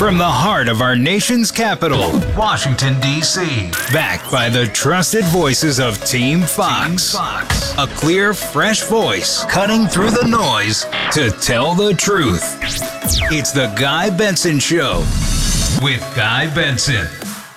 From the heart of our nation's capital, Washington, D.C. Backed by the trusted voices of Team Fox. A clear, fresh voice cutting through the noise to tell the truth. It's the Guy Benson Show with Guy Benson.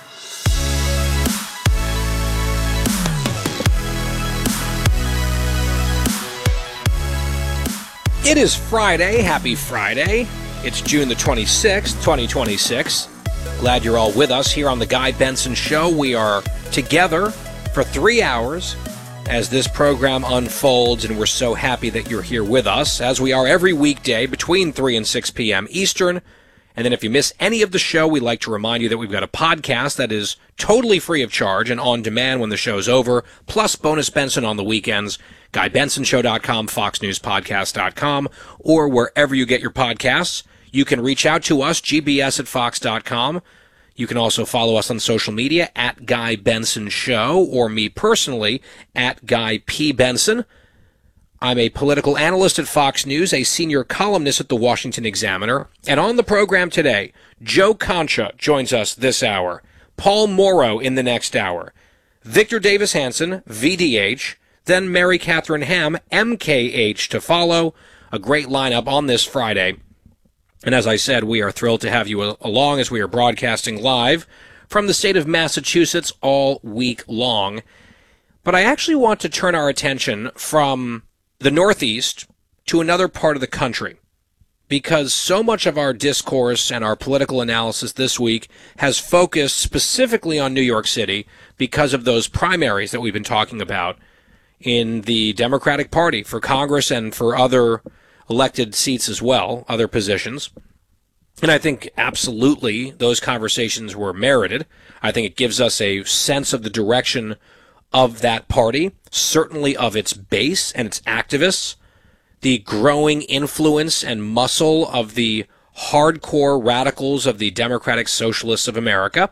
It is Friday. Happy Friday. It's June the 26th, 2026. Glad you're all with us here on the Guy Benson Show. We are together for 3 hours as this program unfolds, and we're so happy that you're here with us, as we are every weekday between 3 and 6 p.m. Eastern. And then if you miss any of the show, we'd like to remind you that we've got a podcast that is totally free of charge and on demand when the show's over, plus Bonus Benson on the weekends. GuyBensonShow.com, FoxNewsPodcast.com, or wherever you get your podcasts. You can reach out to us, gbs@fox.com. You can also follow us on social media at Guy Benson Show, or me personally at Guy P. Benson. I'm a political analyst at Fox News, a senior columnist at the Washington Examiner, and on the program today, Joe Concha joins us this hour, Paul Morrow in the next hour, Victor Davis Hanson, VDH, then Mary Catherine Ham, MKH, to follow. A great lineup on this Friday. And as I said, we are thrilled to have you along as we are broadcasting live from the state of Massachusetts all week long. But I actually want to turn our attention from the Northeast to another part of the country, because so much of our discourse and our political analysis this week has focused specifically on New York City because of those primaries that we've been talking about in the Democratic Party for Congress and for other elected seats as well, other positions. And I think absolutely those conversations were merited. I think it gives us a sense of the direction of that party, certainly of its base and its activists, the growing influence and muscle of the hardcore radicals of the Democratic Socialists of America,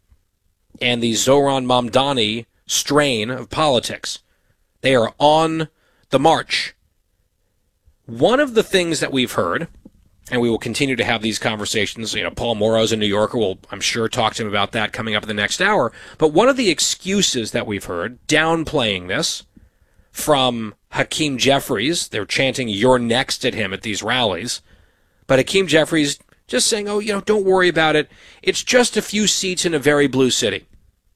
and the Zohran Mamdani strain of politics. They are on the march. One of the things that we've heard, and we will continue to have these conversations, Paul Morrow's a New Yorker, we'll, I'm sure, talk to him about that coming up in the next hour, but one of the excuses that we've heard, downplaying this, from Hakeem Jeffries, they're chanting, "You're next" at him at these rallies, but Hakeem Jeffries just saying, don't worry about it, it's just a few seats in a very blue city.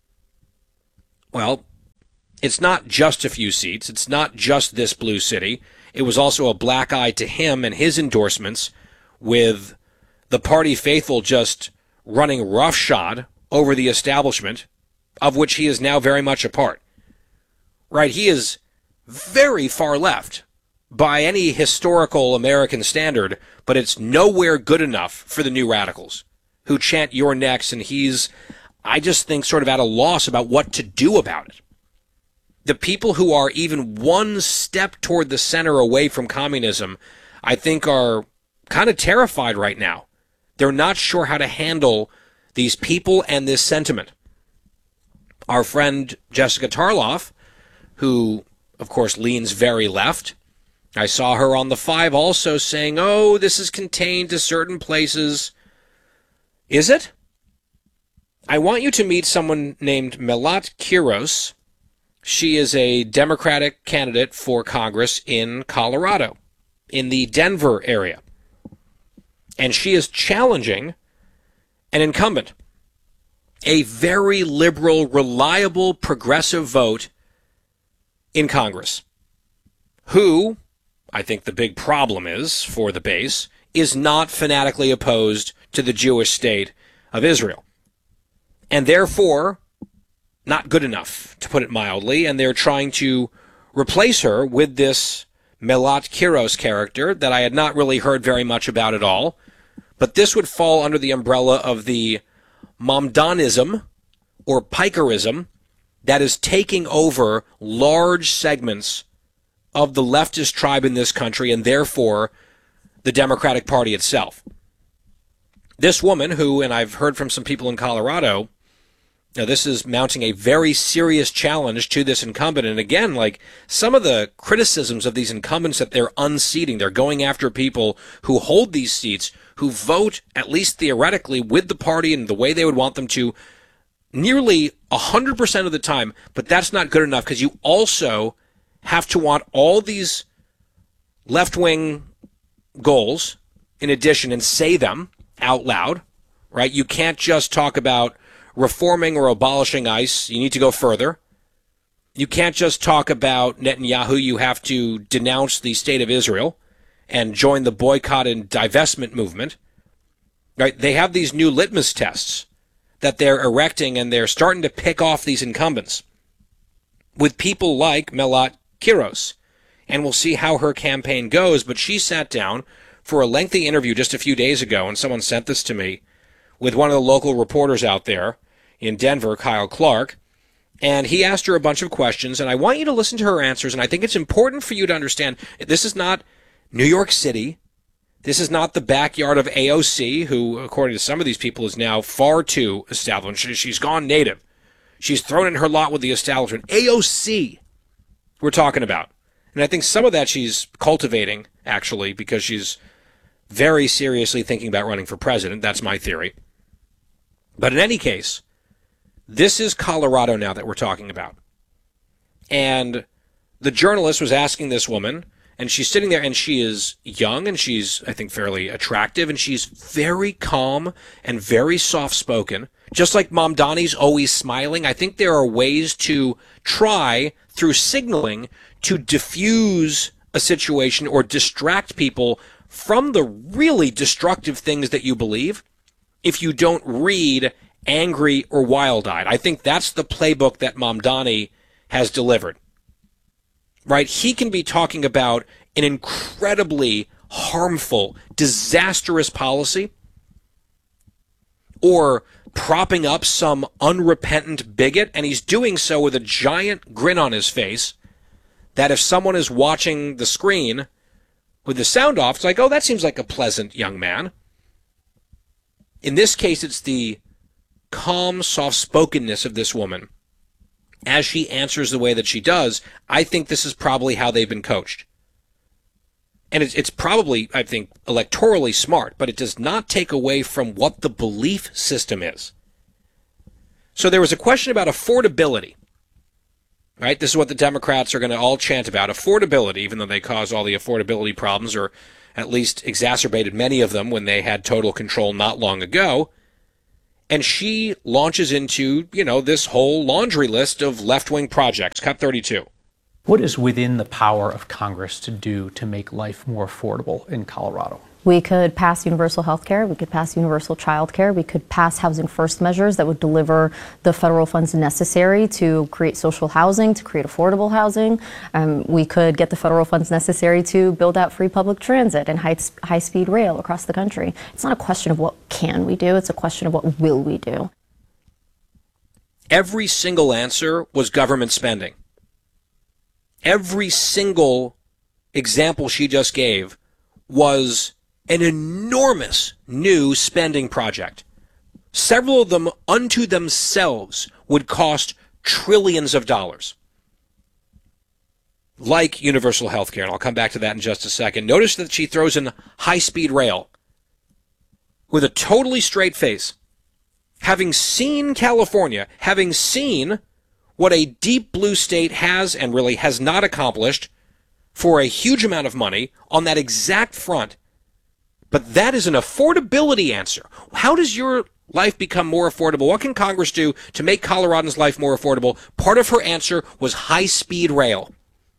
Well, it's not just a few seats. It's not just this blue city. It was also a black eye to him and his endorsements, with the party faithful just running roughshod over the establishment, of which he is now very much a part. Right? He is very far left by any historical American standard, but it's nowhere good enough for the new radicals who chant "You're next," and he's, I just think, sort of at a loss about what to do about it. The people who are even one step toward the center away from communism, I think, are kind of terrified right now. They're not sure how to handle these people and this sentiment. Our friend Jessica Tarloff, who, of course, leans very left, I saw her on the 5 also saying, this is contained to certain places. Is it? I want you to meet someone named Melat Quiros. She is a Democratic candidate for Congress in Colorado, in the Denver area. And she is challenging an incumbent, a very liberal, reliable, progressive vote in Congress, who, I think the big problem is, for the base, is not fanatically opposed to the Jewish state of Israel. And therefore, not good enough, to put it mildly, and they're trying to replace her with this Melat Quiros character that I had not really heard very much about at all, but this would fall under the umbrella of the Mamdanism, or Pikerism, that is taking over large segments of the leftist tribe in this country, and therefore the Democratic Party itself. This woman, who, and I've heard from some people in Colorado, Now, this is mounting a very serious challenge to this incumbent. And again, like some of the criticisms of these incumbents that they're unseating, they're going after people who hold these seats, who vote, at least theoretically, with the party and the way they would want them to, nearly 100% of the time. But that's not good enough, because you also have to want all these left-wing goals in addition and say them out loud, right? You can't just talk about reforming or abolishing ICE. You need to go further. You can't just talk about Netanyahu. You have to denounce the state of Israel and join the boycott and divestment movement. Right? They have these new litmus tests that they're erecting, and they're starting to pick off these incumbents with people like Melat Kiros. And we'll see how her campaign goes. But she sat down for a lengthy interview just a few days ago, and someone sent this to me, with one of the local reporters out there in Denver, Kyle Clark, and he asked her a bunch of questions, and I want you to listen to her answers, and I think it's important for you to understand this is not New York City. This is not the backyard of AOC, who, according to some of these people, is now far too established. She's gone native. She's thrown in her lot with the establishment. AOC, we're talking about. And I think some of that she's cultivating, actually, because she's very seriously thinking about running for president. That's my theory. But in any case, this is Colorado now that we're talking about. And the journalist was asking this woman, and she's sitting there, and she is young, and she's, I think, fairly attractive, and she's very calm and very soft-spoken. Just like Mamdani's always smiling, I think there are ways to try, through signaling, to diffuse a situation or distract people from the really destructive things that you believe if you don't read angry or wild-eyed. I think that's the playbook that Mamdani has delivered. Right? He can be talking about an incredibly harmful, disastrous policy, or propping up some unrepentant bigot, and he's doing so with a giant grin on his face that if someone is watching the screen with the sound off, it's like, oh, that seems like a pleasant young man. In this case, it's the calm, soft-spokenness of this woman as she answers the way that she does. I think this is probably how they've been coached. And it's probably, I think, electorally smart, but it does not take away from what the belief system is. So there was a question about affordability. Right? This is what the Democrats are going to all chant about, affordability, even though they caused all the affordability problems, or at least exacerbated many of them when they had total control not long ago. And she launches into, this whole laundry list of left-wing projects. Cut 32. What is within the power of Congress to do to make life more affordable in Colorado? We could pass universal health care. We could pass universal child care. We could pass housing first measures that would deliver the federal funds necessary to create social housing, to create affordable housing. We could get the federal funds necessary to build out free public transit and high-speed rail across the country. It's not a question of what can we do. It's a question of what will we do. Every single answer was government spending. Every single example she just gave was an enormous new spending project. Several of them unto themselves would cost trillions of dollars. Like universal health care, and I'll come back to that in just a second. Notice that she throws in high-speed rail with a totally straight face. Having seen California, having seen what a deep blue state has and really has not accomplished for a huge amount of money on that exact front. But that is an affordability answer. How does your life become more affordable? What can Congress do to make Coloradans' life more affordable? Part of her answer was high-speed rail.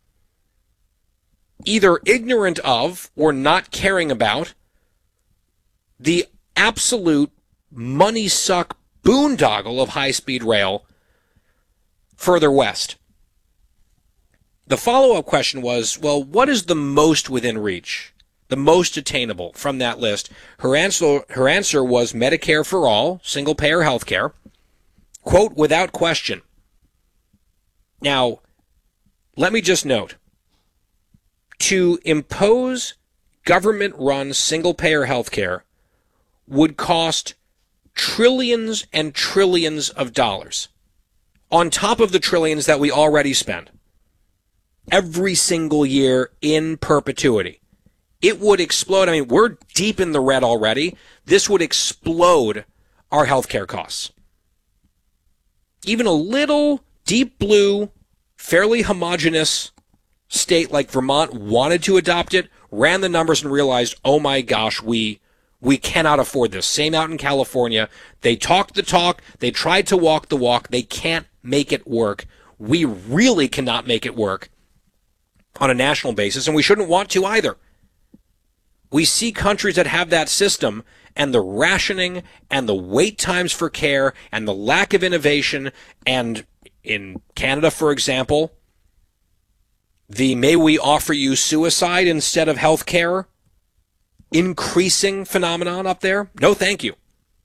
Either ignorant of or not caring about the absolute money-suck boondoggle of high-speed rail further west. The follow-up question was, well, what is the most within reach, the most attainable from that list? Her answer was Medicare for all, single-payer health care, quote, without question. Now, let me just note, to impose government-run single-payer health care would cost trillions and trillions of dollars on top of the trillions that we already spend every single year in perpetuity. It would explode. I mean, we're deep in the red already. This would explode our healthcare costs. Even a little deep blue, fairly homogenous state like Vermont wanted to adopt it, ran the numbers and realized, oh my gosh, we cannot afford this. Same out in California. They talked the talk. They tried to walk the walk. They can't make it work. We really cannot make it work on a national basis, and we shouldn't want to either. We see countries that have that system, and the rationing and the wait times for care and the lack of innovation, and in Canada, for example, the may we offer you suicide instead of health care increasing phenomenon up there. No, thank you.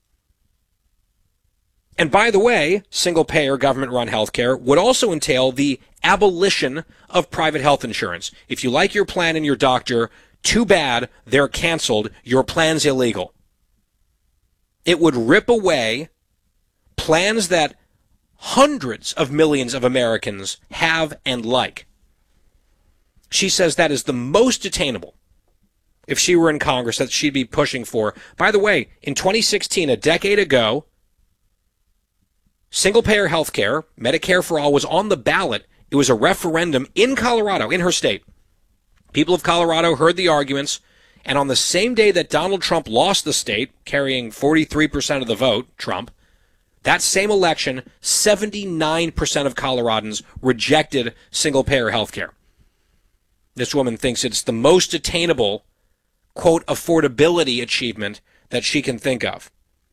And by the way, single-payer government-run healthcare would also entail the abolition of private health insurance. If you like your plan and your doctor, too bad, they're canceled. Your plan's illegal. It would rip away plans that hundreds of millions of Americans have and like. She says that is the most attainable. If she were in Congress, that she'd be pushing for. By the way, in 2016, a decade ago, single-payer health care, Medicare for All, was on the ballot. It was a referendum in Colorado, in her state. People of Colorado heard the arguments, and on the same day that Donald Trump lost the state, carrying 43% of the vote, Trump, that same election, 79% of Coloradans rejected single-payer health care. This woman thinks it's the most attainable, quote, affordability achievement that she can think of.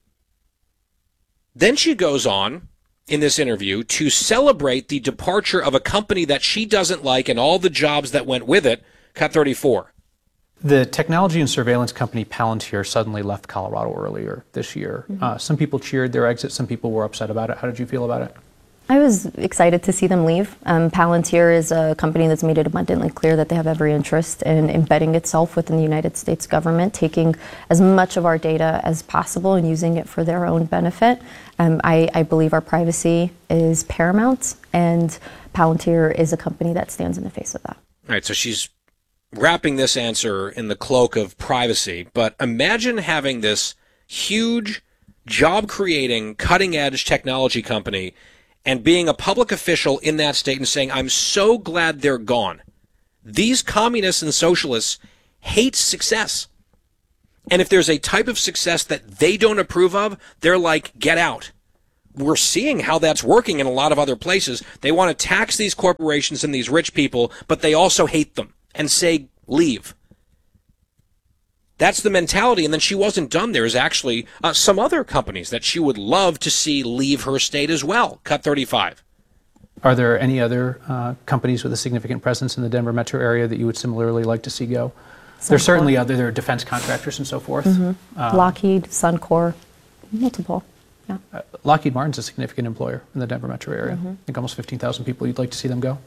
Then she goes on in this interview to celebrate the departure of a company that she doesn't like and all the jobs that went with it, Cut 34. The technology and surveillance company Palantir suddenly left Colorado earlier this year. Some people cheered their exit. Some people were upset about it. How did you feel about it? I was excited to see them leave. Palantir is a company that's made it abundantly clear that they have every interest in embedding itself within the United States government, taking as much of our data as possible and using it for their own benefit. I believe our privacy is paramount, and Palantir is a company that stands in the face of that. All right, so she's wrapping this answer in the cloak of privacy, but imagine having this huge, job-creating, cutting-edge technology company and being a public official in that state and saying, I'm so glad they're gone. These communists and socialists hate success. And if there's a type of success that they don't approve of, they're like, get out. We're seeing how that's working in a lot of other places. They want to tax these corporations and these rich people, but they also hate them and say, leave. That's the mentality. And then she wasn't done. There's actually some other companies that she would love to see leave her state as well. Cut 35. Are there any other companies with a significant presence in the Denver metro area that you would similarly like to see go? There's certainly other. There are defense contractors and so forth. Lockheed, Suncor, multiple. Yeah. Lockheed Martin's a significant employer in the Denver metro area. I think almost 15,000 people. You'd like to see them go?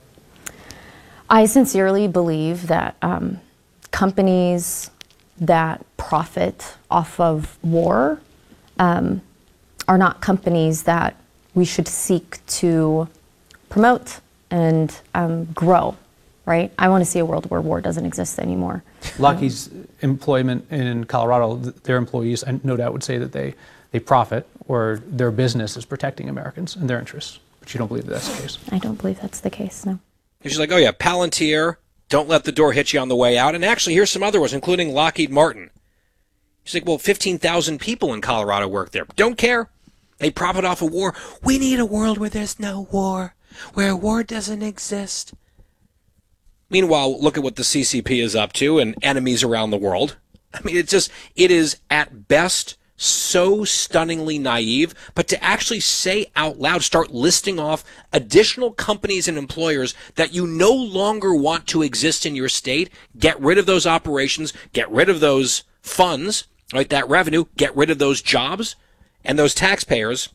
I sincerely believe that companies that profit off of war are not companies that we should seek to promote and grow, right? I want to see a world where war doesn't exist anymore. Lockheed's employment in Colorado, their employees, and no doubt would say that they profit, or their business is protecting Americans and their interests. But you don't believe that's the case? I don't believe that's the case, no. And she's like, oh yeah, Palantir, don't let the door hit you on the way out. And actually, here's some other ones, including Lockheed Martin. She's like, well, 15,000 people in Colorado work there. Don't care. They profit off of war. We need a world where there's no war, where war doesn't exist. Meanwhile, look at what the CCP is up to and enemies around the world. I mean, it is at best so stunningly naive, but to actually say out loud, start listing off additional companies and employers that you no longer want to exist in your state, get rid of those operations, get rid of those funds, right, that revenue, get rid of those jobs and those taxpayers.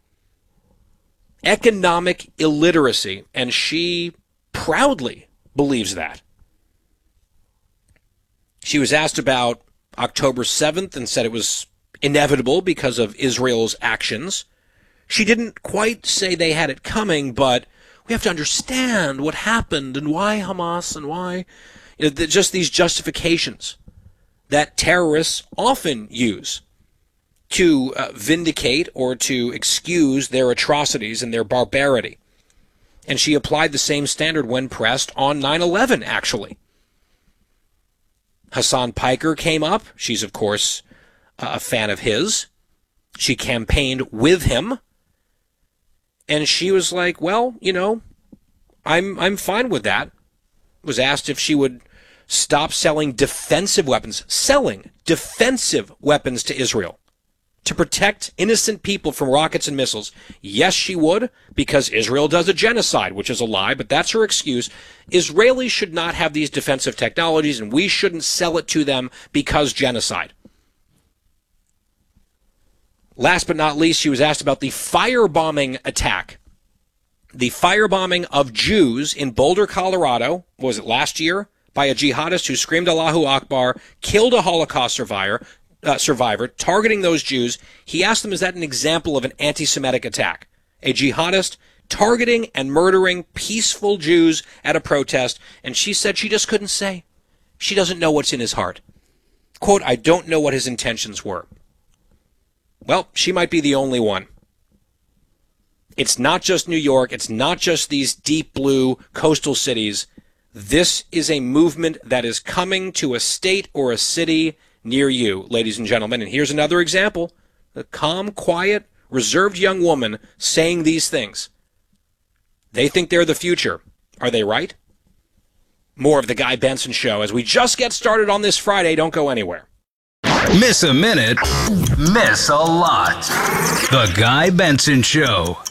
Economic illiteracy, and she proudly believes that. She was asked about October 7th and said it was inevitable because of Israel's actions. She didn't quite say they had it coming, but we have to understand what happened and why Hamas and why, just these justifications that terrorists often use to vindicate or to excuse their atrocities and their barbarity. And she applied the same standard when pressed on 9/11, actually. Hassan Piker came up. She's, of course, a fan of his. She campaigned with him. And she was like, well, I'm fine with that. Was asked if she would stop selling defensive weapons to Israel to protect innocent people from rockets and missiles. Yes, she would, because Israel does a genocide, which is a lie, but that's her excuse. Israelis should not have these defensive technologies, and we shouldn't sell it to them because genocide. Last but not least, she was asked about the firebombing attack. The firebombing of Jews in Boulder, Colorado, was it last year, by a jihadist who screamed Allahu Akbar, killed a Holocaust survivor, targeting those Jews. He asked them, is that an example of an anti-Semitic attack? A jihadist targeting and murdering peaceful Jews at a protest, and she said she just couldn't say. She doesn't know what's in his heart. Quote, I don't know what his intentions were. Well, she might be the only one. It's not just New York. It's not just these deep blue coastal cities. This is a movement that is coming to a state or a city near you, ladies and gentlemen. And here's another example. A calm, quiet, reserved young woman saying these things. They think they're the future. Are they right? More of The Guy Benson Show as we just get started on this Friday. Don't go anywhere. Miss a minute, miss a lot. The Guy Benson Show.